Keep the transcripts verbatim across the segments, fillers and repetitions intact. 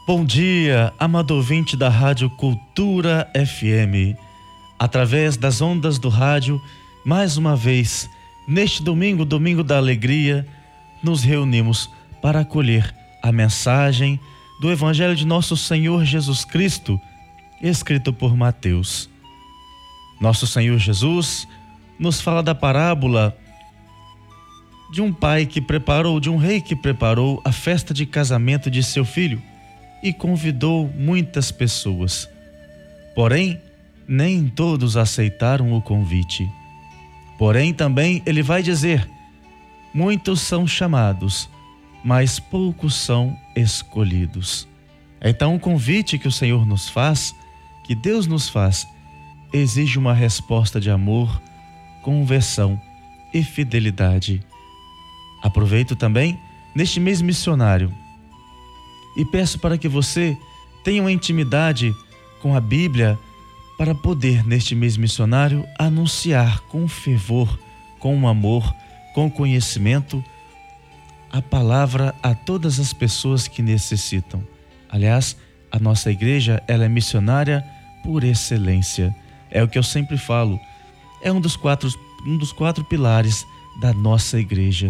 Bom dia, amado ouvinte da Rádio Cultura F M. Através das ondas do rádio, mais uma vez, neste domingo, domingo da alegria, nos reunimos para acolher a mensagem do Evangelho de nosso Senhor Jesus Cristo, escrito por Mateus. Nosso Senhor Jesus nos fala da parábola de um pai que preparou, de um rei que preparou a festa de casamento de seu filho e convidou muitas pessoas. Porém, nem todos aceitaram o convite. Porém, também ele vai dizer: muitos são chamados, mas poucos são escolhidos. Então, o convite que o Senhor nos faz, que Deus nos faz, exige uma resposta de amor, conversão e fidelidade. Aproveito também neste mês missionário e peço para que você tenha uma intimidade com a Bíblia para poder, neste mês missionário, anunciar com fervor, com amor, com conhecimento, a palavra a todas as pessoas que necessitam. Aliás, a nossa igreja, ela é missionária por excelência. É o que eu sempre falo. É um dos quatro, um dos quatro pilares da nossa igreja.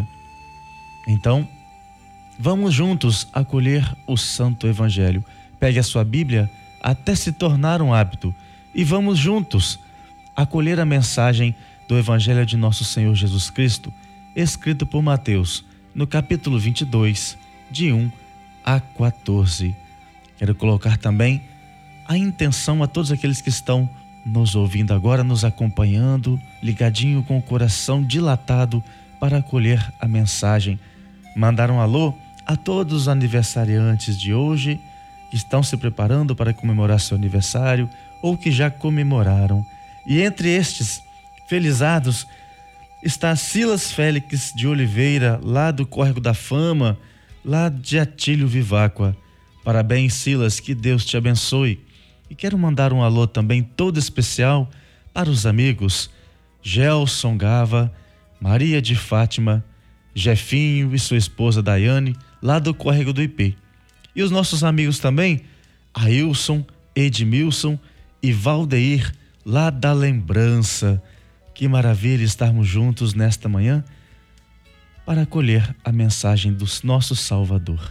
Então, vamos juntos acolher o Santo Evangelho. Pegue a sua Bíblia até se tornar um hábito e vamos juntos acolher a mensagem do Evangelho de nosso Senhor Jesus Cristo, escrito por Mateus, no capítulo vinte e dois, de um a quatorze. Quero colocar também a intenção a todos aqueles que estão nos ouvindo agora, nos acompanhando, ligadinho com o coração dilatado para acolher a mensagem. Mandar um alô a todos os aniversariantes de hoje que estão se preparando para comemorar seu aniversário ou que já comemoraram. E entre estes felizados está Silas Félix de Oliveira, lá do Córrego da Fama, lá de Atílio Viváqua. Parabéns, Silas, que Deus te abençoe. E quero mandar um alô também todo especial para os amigos Gelson Gava, Maria de Fátima, Jefinho e sua esposa Daiane, lá do Córrego do Ipê. E os nossos amigos também, Ailson, Edmilson e Valdeir, lá da Lembrança. Que maravilha estarmos juntos nesta manhã para acolher a mensagem do nosso Salvador.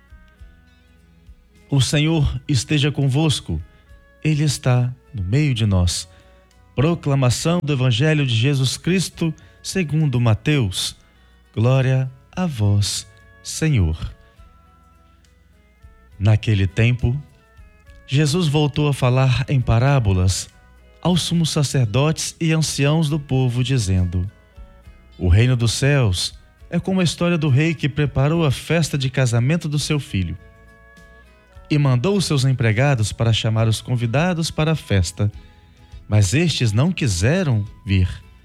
O Senhor esteja convosco, Ele está no meio de nós. Proclamação do Evangelho de Jesus Cristo segundo Mateus. Glória a vós, Senhor. Naquele tempo, Jesus voltou a falar em parábolas aos sumos sacerdotes e anciãos do povo, dizendo: o reino dos céus é como a história do rei que preparou a festa de casamento do seu filho e mandou os seus empregados para chamar os convidados para a festa, mas estes não quiseram vir.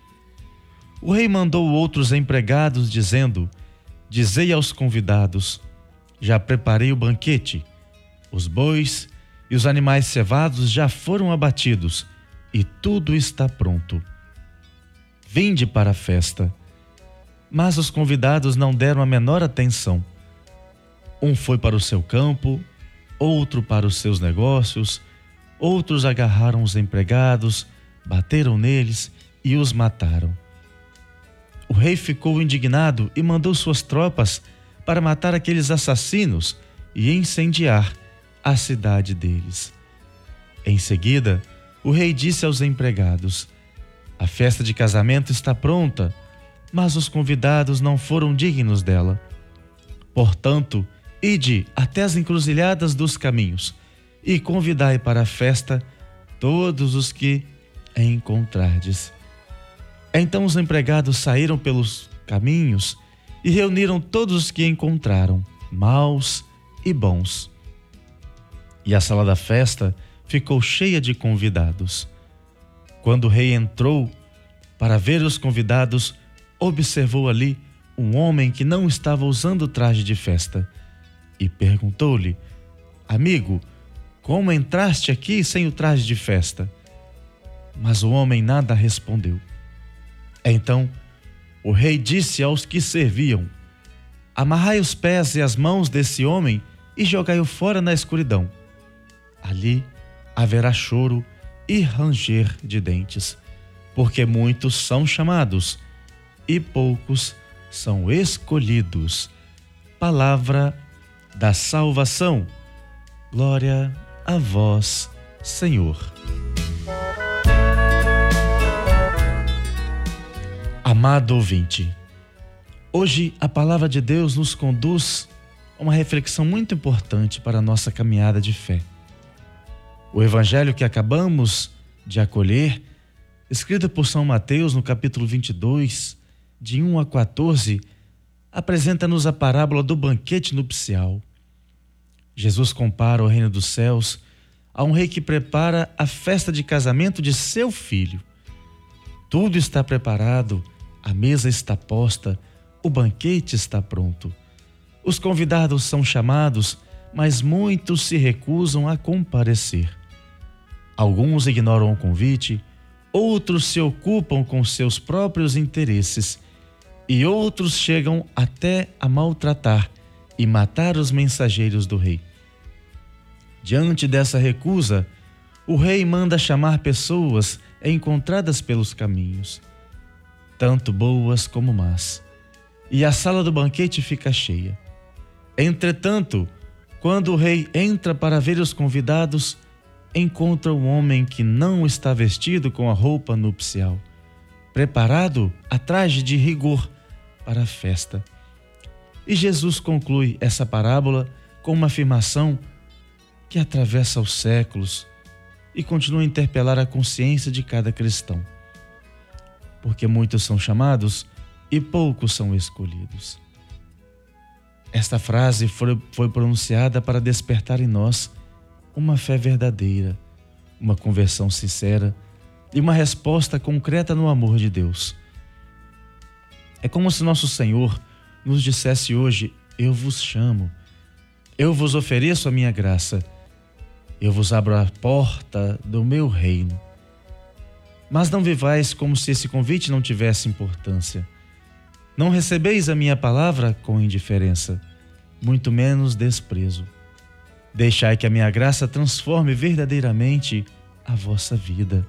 O rei mandou outros empregados, dizendo: dizei aos convidados: já preparei o banquete, os bois e os animais cevados já foram abatidos e tudo está pronto. Vinde para a festa. Mas os convidados não deram a menor atenção. Um foi para o seu campo, outro para os seus negócios, outros agarraram os empregados, bateram neles e os mataram. O rei ficou indignado e mandou suas tropas para matar aqueles assassinos e incendiar a cidade deles. Em seguida, o rei disse aos empregados: a festa de casamento está pronta, mas os convidados não foram dignos dela. Portanto, ide até as encruzilhadas dos caminhos e convidai para a festa todos os que encontrardes. Então os empregados saíram pelos caminhos e reuniram todos os que encontraram, maus e bons. E a sala da festa ficou cheia de convidados. Quando o rei entrou para ver os convidados, observou ali um homem que não estava usando traje de festa e perguntou-lhe: amigo, como entraste aqui sem o traje de festa? Mas o homem nada respondeu. Então o rei disse aos que serviam: amarrai os pés e as mãos desse homem e jogai-o fora na escuridão. Ali haverá choro e ranger de dentes, porque muitos são chamados e poucos são escolhidos. Palavra da salvação. Glória a vós, Senhor. Amado ouvinte, hoje a palavra de Deus nos conduz a uma reflexão muito importante para a nossa caminhada de fé. O evangelho que acabamos de acolher, escrito por São Mateus no capítulo vinte e dois, de um a quatorze, apresenta-nos a parábola do banquete nupcial. Jesus compara o reino dos céus a um rei que prepara a festa de casamento de seu filho. Tudo está preparado, a mesa está posta, o banquete está pronto. Os convidados são chamados, mas muitos se recusam a comparecer. Alguns ignoram o convite, outros se ocupam com seus próprios interesses e outros chegam até a maltratar e matar os mensageiros do rei. Diante dessa recusa, o rei manda chamar pessoas encontradas pelos caminhos, tanto boas como más, e a sala do banquete fica cheia. Entretanto, quando o rei entra para ver os convidados, encontra um homem que não está vestido com a roupa nupcial, preparado a traje de rigor para a festa. E Jesus conclui essa parábola com uma afirmação que atravessa os séculos e continua a interpelar a consciência de cada cristão. Porque muitos são chamados e poucos são escolhidos. Esta frase foi, foi pronunciada para despertar em nós uma fé verdadeira, uma conversão sincera e uma resposta concreta no amor de Deus. É como se nosso Senhor nos dissesse hoje: eu vos chamo, eu vos ofereço a minha graça, eu vos abro a porta do meu reino. Mas não vivais como se esse convite não tivesse importância. Não recebeis a minha palavra com indiferença, muito menos desprezo. Deixai que a minha graça transforme verdadeiramente a vossa vida.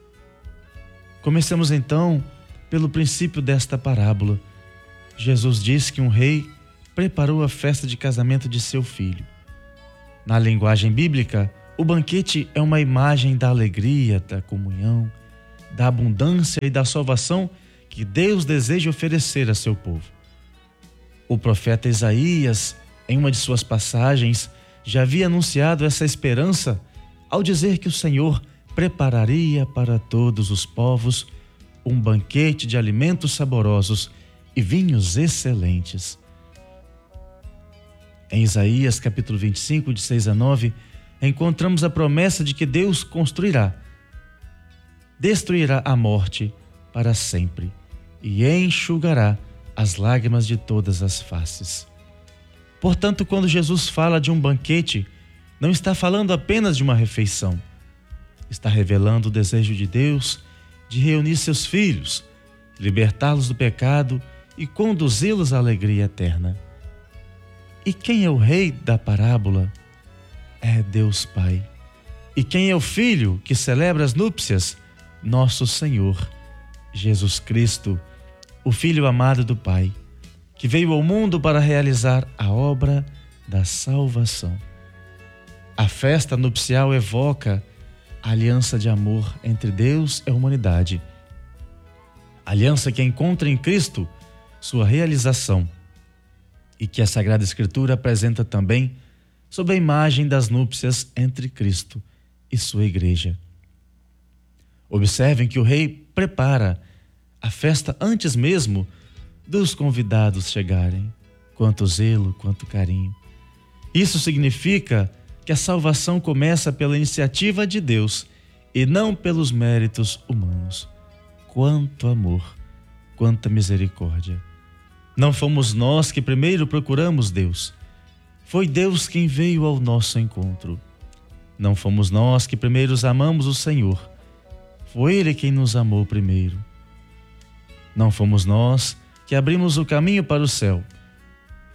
Comecemos então pelo princípio desta parábola. Jesus diz que um rei preparou a festa de casamento de seu filho. Na linguagem bíblica, o banquete é uma imagem da alegria, da comunhão, da abundância e da salvação que Deus deseja oferecer a seu povo. O profeta Isaías, em uma de suas passagens, já havia anunciado essa esperança ao dizer que o Senhor prepararia para todos os povos um banquete de alimentos saborosos e vinhos excelentes. Em Isaías capítulo vinte e cinco, de seis a nove, encontramos a promessa de que Deus construirá, destruirá a morte para sempre e enxugará as lágrimas de todas as faces. Portanto, quando Jesus fala de um banquete, não está falando apenas de uma refeição. Está revelando o desejo de Deus de reunir seus filhos, libertá-los do pecado e conduzi-los à alegria eterna. E quem é o rei da parábola? É Deus Pai. E quem é o filho que celebra as núpcias? Nosso Senhor, Jesus Cristo, o Filho amado do Pai, que veio ao mundo para realizar a obra da salvação. A festa nupcial evoca a aliança de amor entre Deus e a humanidade. Aliança que encontra em Cristo sua realização e que a Sagrada Escritura apresenta também sob a imagem das núpcias entre Cristo e sua igreja. Observem que o rei prepara a festa antes mesmo dos convidados chegarem. Quanto zelo, quanto carinho. Isso significa que a salvação começa pela iniciativa de Deus e não pelos méritos humanos. Quanto amor, quanta misericórdia. Não fomos nós que primeiro procuramos Deus. Foi Deus quem veio ao nosso encontro. Não fomos nós que primeiro amamos o Senhor. Foi Ele quem nos amou primeiro. Não fomos nós que abrimos o caminho para o céu.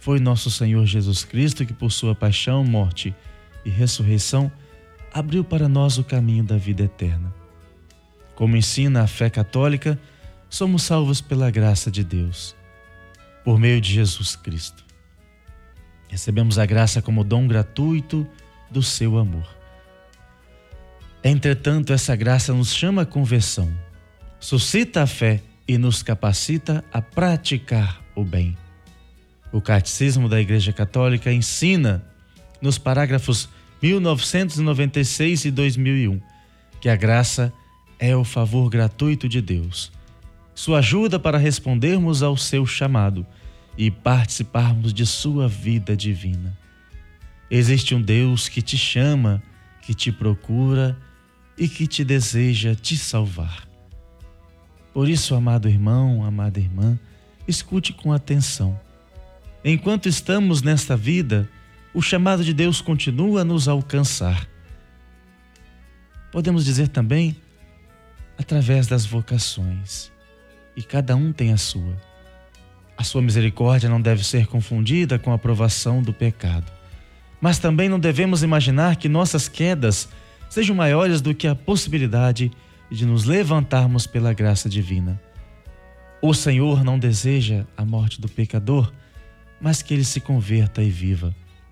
Foi nosso Senhor Jesus Cristo que, por sua paixão, morte e ressurreição, abriu para nós o caminho da vida eterna. Como ensina a fé católica, somos salvos pela graça de Deus, por meio de Jesus Cristo. Recebemos a graça como dom gratuito do seu amor. Entretanto, essa graça nos chama à conversão, suscita a fé e nos capacita a praticar o bem. O Catecismo da Igreja Católica ensina, nos parágrafos mil novecentos e noventa e seis e dois mil e um, que a graça é o favor gratuito de Deus, sua ajuda para respondermos ao seu chamado e participarmos de sua vida divina. Existe um Deus que te chama, que te procura e que te deseja te salvar. Por isso, amado irmão, amada irmã, escute com atenção. Enquanto estamos nesta vida, o chamado de Deus continua a nos alcançar. Podemos dizer também através das vocações, e cada um tem a sua. A sua misericórdia não deve ser confundida com a provação do pecado. Mas também não devemos imaginar que nossas quedas sejam maiores do que a possibilidade de nos levantarmos pela graça divina. O Senhor não deseja a morte do pecador, mas que ele se converta e viva.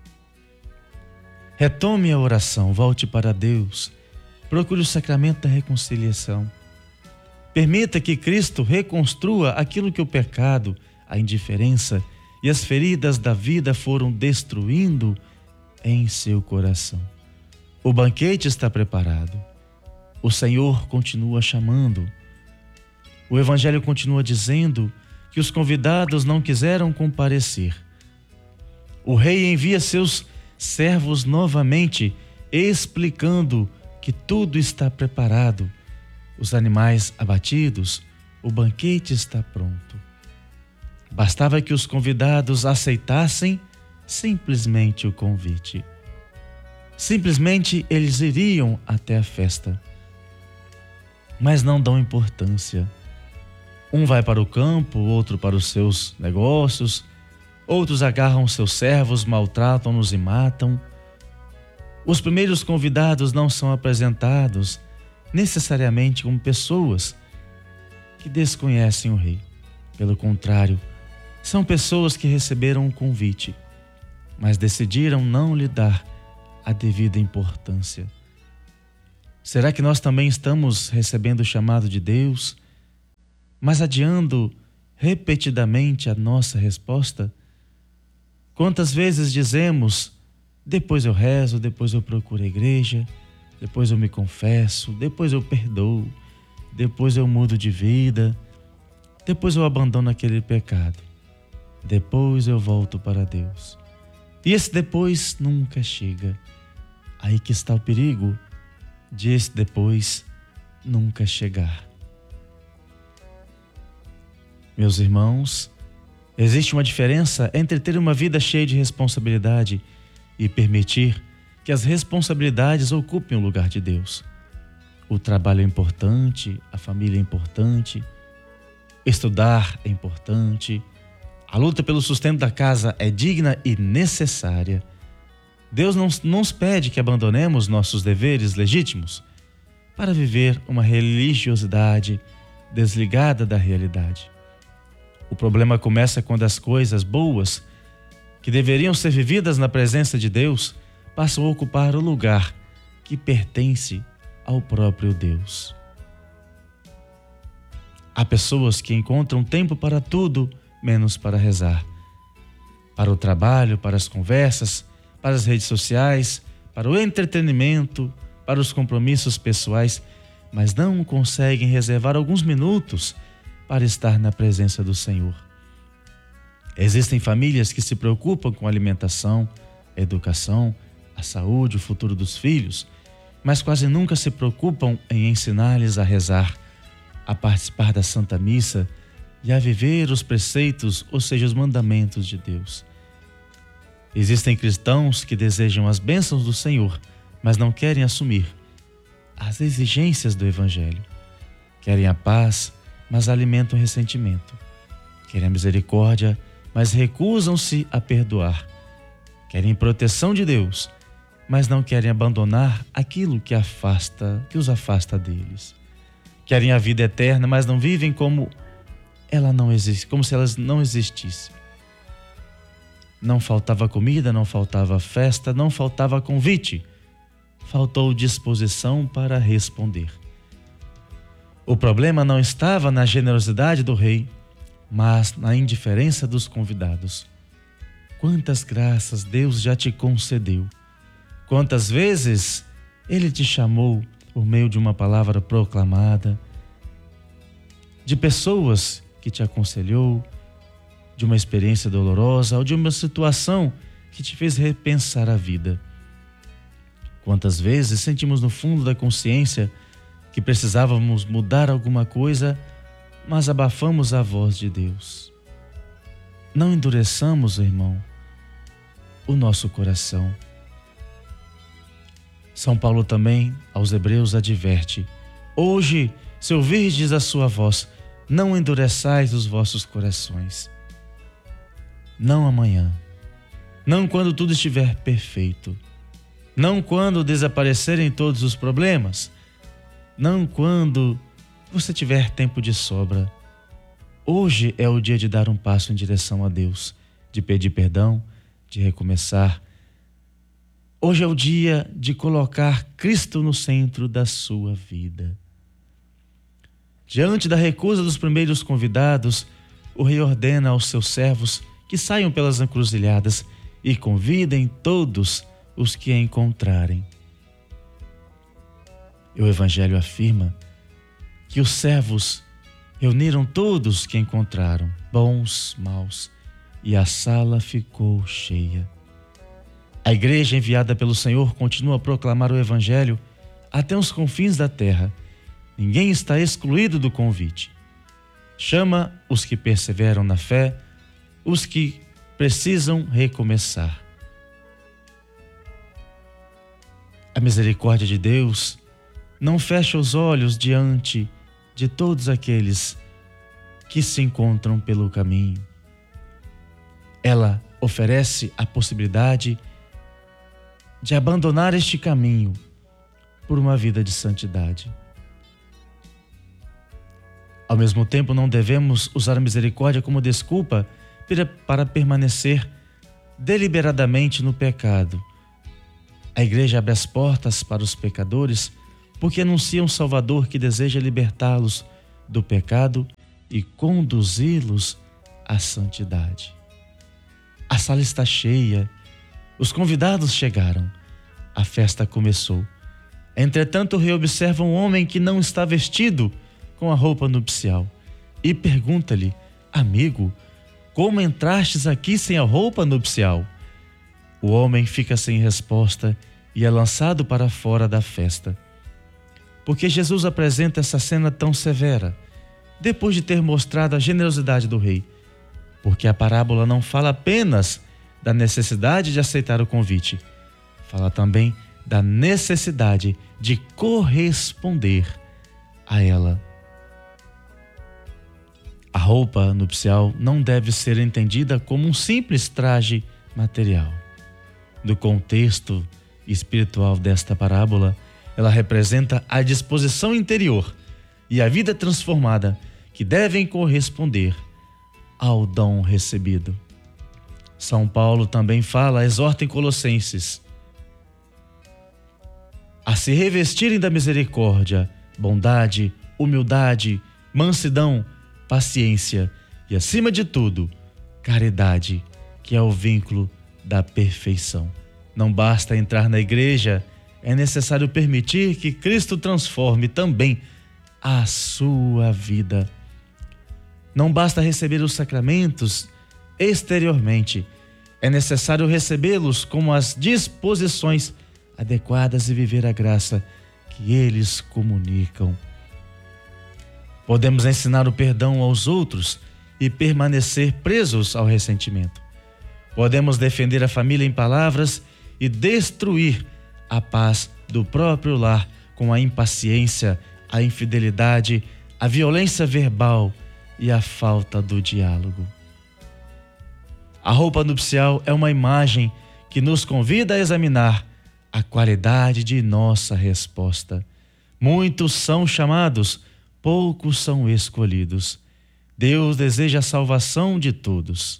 Retome a oração, volte para Deus, procure o sacramento da reconciliação. Permita que Cristo reconstrua aquilo que o pecado, a indiferença e as feridas da vida foram destruindo em seu coração. O banquete está preparado. O Senhor continua chamando. O Evangelho continua dizendo que os convidados não quiseram comparecer. O rei envia seus servos novamente, explicando que tudo está preparado. Os animais abatidos, o banquete está pronto. Bastava que os convidados aceitassem simplesmente o convite. Simplesmente eles iriam até a festa, mas não dão importância. Um vai para o campo, outro para os seus negócios, outros agarram seus servos, maltratam-nos e matam. Os primeiros convidados não são apresentados necessariamente como pessoas que desconhecem o rei. Pelo contrário, são pessoas que receberam um convite, mas decidiram não lhe dar a devida importância. Será que nós também estamos recebendo o chamado de Deus, mas adiando repetidamente a nossa resposta? Quantas vezes dizemos: depois eu rezo, depois eu procuro a igreja, depois eu me confesso, depois eu perdoo, depois eu mudo de vida, depois eu abandono aquele pecado, depois eu volto para Deus. E esse depois nunca chega. Aí que está o perigo de esse depois nunca chegar. Meus irmãos, existe uma diferença entre ter uma vida cheia de responsabilidade e permitir que as responsabilidades ocupem o lugar de Deus. O trabalho é importante, a família é importante, estudar é importante, a luta pelo sustento da casa é digna e necessária. Deus não nos pede que abandonemos nossos deveres legítimos para viver uma religiosidade desligada da realidade. O problema começa quando as coisas boas, que deveriam ser vividas na presença de Deus, passam a ocupar o lugar que pertence ao próprio Deus. Há pessoas que encontram tempo para tudo, menos para rezar. Para o trabalho, para as conversas, para as redes sociais, para o entretenimento, para os compromissos pessoais, mas não conseguem reservar alguns minutos para estar na presença do Senhor. Existem famílias que se preocupam com a alimentação, a educação, a saúde, o futuro dos filhos, mas quase nunca se preocupam em ensinar-lhes a rezar, a participar da Santa Missa e a viver os preceitos, ou seja, os mandamentos de Deus. Existem cristãos que desejam as bênçãos do Senhor, mas não querem assumir as exigências do Evangelho. Querem a paz, mas alimentam o ressentimento. Querem a misericórdia, mas recusam-se a perdoar. Querem proteção de Deus, mas não querem abandonar aquilo que afasta, que os afasta deles. Querem a vida eterna, mas não vivem como ela não existe, como se elas não existissem. Não faltava comida, não faltava festa, não faltava convite. Faltou disposição para responder. O problema não estava na generosidade do rei, mas na indiferença dos convidados. Quantas graças Deus já te concedeu. Quantas vezes Ele te chamou por meio de uma palavra proclamada, de pessoas que te aconselhou, de uma experiência dolorosa ou de uma situação que te fez repensar a vida. Quantas vezes sentimos no fundo da consciência que precisávamos mudar alguma coisa, mas abafamos a voz de Deus. Não endureçamos, irmão, o nosso coração. São Paulo também aos Hebreus adverte: hoje, se ouvirdes a sua voz, não endureçais os vossos corações. Não amanhã, não quando tudo estiver perfeito, não quando desaparecerem todos os problemas, não quando você tiver tempo de sobra. Hoje é o dia de dar um passo em direção a Deus, de pedir perdão, de recomeçar. Hoje é o dia de colocar Cristo no centro da sua vida. Diante da recusa dos primeiros convidados, o rei ordena aos seus servos que saiam pelas encruzilhadas e convidem todos os que encontrarem. E o Evangelho afirma que os servos reuniram todos que encontraram, bons, maus, e a sala ficou cheia. A igreja enviada pelo Senhor continua a proclamar o Evangelho até os confins da terra. Ninguém está excluído do convite. Chama os que perseveram na fé, os que precisam recomeçar. A misericórdia de Deus não fecha os olhos diante de todos aqueles que se encontram pelo caminho. Ela oferece a possibilidade de abandonar este caminho por uma vida de santidade. Ao mesmo tempo, não devemos usar a misericórdia como desculpa para permanecer deliberadamente no pecado. A igreja abre as portas para os pecadores porque anuncia um Salvador que deseja libertá-los do pecado e conduzi-los à santidade. A sala está cheia, os convidados chegaram, a festa começou. Entretanto, o rei observa um homem que não está vestido com a roupa nupcial e pergunta-lhe: amigo, como entrastes aqui sem a roupa nupcial? O homem fica sem resposta e é lançado para fora da festa. Por que Jesus apresenta essa cena tão severa, depois de ter mostrado a generosidade do rei? Porque a parábola não fala apenas da necessidade de aceitar o convite, fala também da necessidade de corresponder a ela. A roupa nupcial não deve ser entendida como um simples traje material. No contexto espiritual desta parábola, ela representa a disposição interior e a vida transformada que devem corresponder ao dom recebido. São Paulo também fala, exorta em Colossenses a se revestirem da misericórdia, bondade, humildade, mansidão, paciência e, acima de tudo, caridade, que é o vínculo da perfeição. Não basta entrar na igreja, é necessário permitir que Cristo transforme também a sua vida. Não basta receber os sacramentos exteriormente, é necessário recebê-los com as disposições adequadas e viver a graça que eles comunicam. Podemos ensinar o perdão aos outros e permanecer presos ao ressentimento. Podemos defender a família em palavras e destruir a paz do próprio lar com a impaciência, a infidelidade, a violência verbal e a falta do diálogo. A roupa nupcial é uma imagem que nos convida a examinar a qualidade de nossa resposta. Muitos são chamados, poucos são escolhidos. Deus deseja a salvação de todos.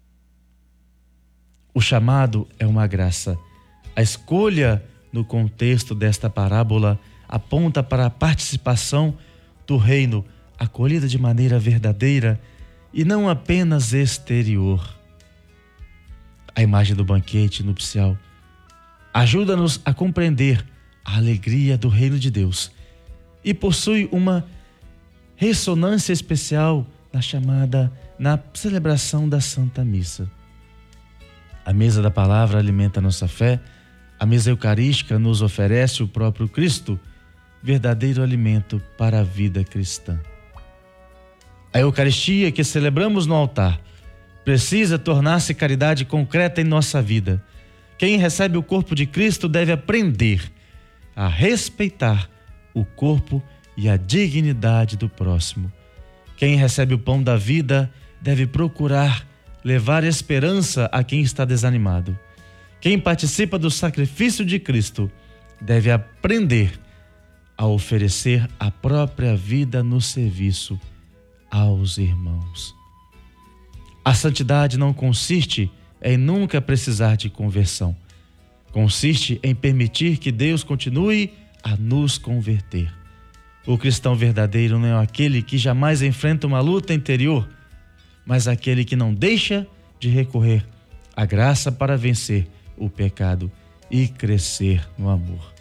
O chamado é uma graça. A escolha, no contexto desta parábola, aponta para a participação do reino, acolhida de maneira verdadeira e não apenas exterior. A imagem do banquete nupcial ajuda-nos a compreender a alegria do reino de Deus e possui uma ressonância especial na chamada, na celebração da Santa Missa. A mesa da palavra alimenta nossa fé, a mesa eucarística nos oferece o próprio Cristo, verdadeiro alimento para a vida cristã. A Eucaristia que celebramos no altar precisa tornar-se caridade concreta em nossa vida. Quem recebe o corpo de Cristo deve aprender a respeitar o corpo e a dignidade do próximo. Quem recebe o pão da vida deve procurar levar esperança a quem está desanimado. Quem participa do sacrifício de Cristo deve aprender a oferecer a própria vida no serviço aos irmãos. A santidade não consiste em nunca precisar de conversão. Consiste em permitir que Deus continue a nos converter. O cristão verdadeiro não é aquele que jamais enfrenta uma luta interior, mas aquele que não deixa de recorrer à graça para vencer o pecado e crescer no amor.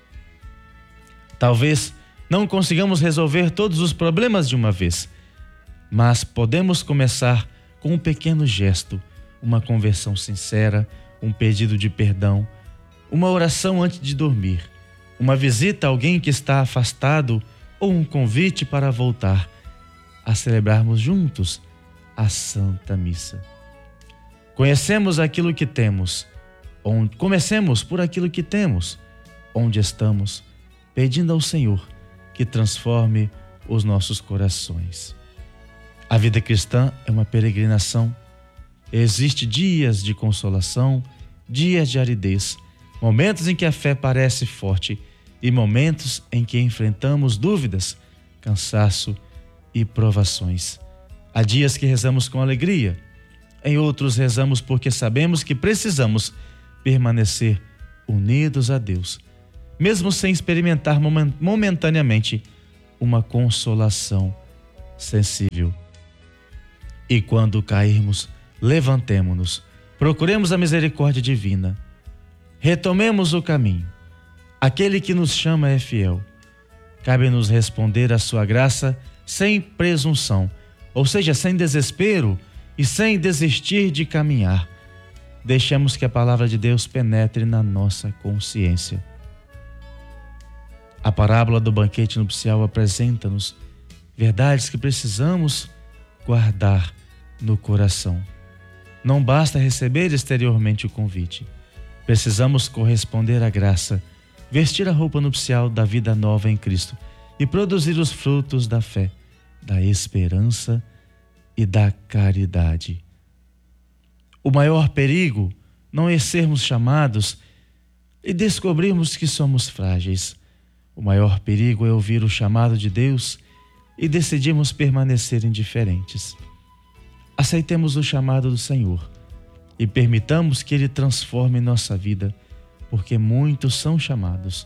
Talvez não consigamos resolver todos os problemas de uma vez, mas podemos começar com um pequeno gesto, uma conversão sincera, um pedido de perdão, uma oração antes de dormir, uma visita a alguém que está afastado ou um convite para voltar a celebrarmos juntos a Santa Missa. Conhecemos aquilo que temos, onde, comecemos por aquilo que temos, onde estamos, pedindo ao Senhor que transforme os nossos corações. A vida cristã é uma peregrinação. Existem dias de consolação, dias de aridez, momentos em que a fé parece forte e momentos em que enfrentamos dúvidas, cansaço e provações. Há dias que rezamos com alegria, em outros rezamos porque sabemos que precisamos permanecer unidos a Deus, mesmo sem experimentar momentaneamente uma consolação sensível. E quando cairmos, levantemo-nos, procuremos a misericórdia divina, retomemos o caminho. Aquele que nos chama é fiel. Cabe-nos responder à sua graça sem presunção, ou seja, sem desespero e sem desistir de caminhar. Deixemos que a palavra de Deus penetre na nossa consciência. A parábola do banquete nupcial apresenta-nos verdades que precisamos guardar no coração. Não basta receber exteriormente o convite. Precisamos corresponder à graça, vestir a roupa nupcial da vida nova em Cristo e produzir os frutos da fé, da esperança e da caridade. O maior perigo não é sermos chamados e descobrirmos que somos frágeis. O maior perigo é ouvir o chamado de Deus e decidirmos permanecer indiferentes. Aceitemos o chamado do Senhor e permitamos que Ele transforme nossa vida, porque muitos são chamados,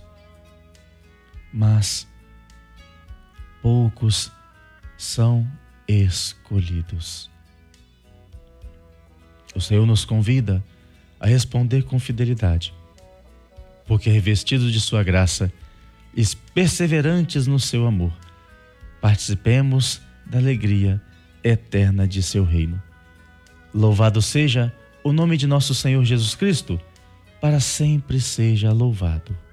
mas poucos são escolhidos. O Senhor nos convida a responder com fidelidade, porque revestidos de sua graça e perseverantes no seu amor, participemos da alegria eterna de seu reino. Louvado seja o nome de nosso Senhor Jesus Cristo, para sempre seja louvado.